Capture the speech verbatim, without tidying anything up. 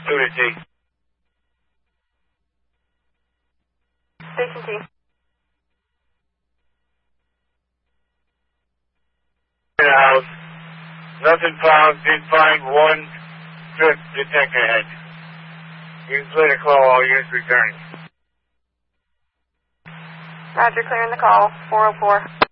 Unit T. Station T. House. Nothing found. Did find one drift detector head. You can clear the call. All units returning. Roger, clearing the call. four oh four.